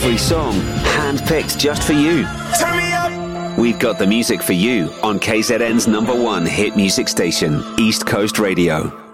every song handpicked just for you. Turn me up. We've got the music for you on KZN's #1 hit music station, East Coast Radio.